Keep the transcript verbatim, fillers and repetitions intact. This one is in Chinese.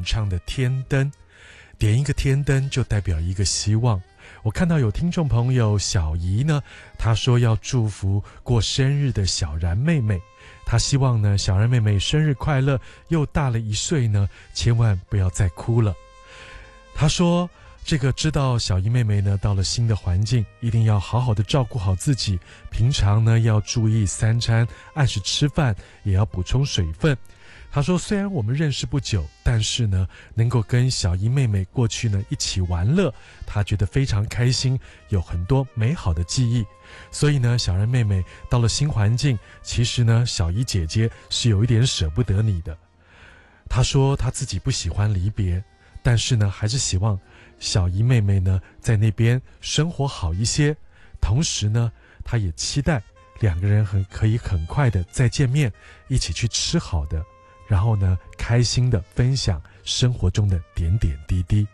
演唱的《天灯》，点一个天灯就代表一个希望。我看到有听众朋友小姨呢，她说要祝福过生日的小然妹妹，她希望呢小然妹妹生日快乐，又大了一岁呢，千万不要再哭了。她说这个知道小姨妹妹呢到了新的环境，一定要好好的照顾好自己，平常呢要注意三餐，按时吃饭，也要补充水分。他说虽然我们认识不久，但是呢能够跟小姨妹妹过去呢一起玩乐，他觉得非常开心，有很多美好的记忆。所以呢小然妹妹到了新环境，其实呢小姨姐姐是有一点舍不得你的。他说他自己不喜欢离别，但是呢还是希望小姨妹妹呢在那边生活好一些，同时呢他也期待两个人很可以很快的再见面，一起去吃好的，然后呢开心的分享生活中的点点滴滴。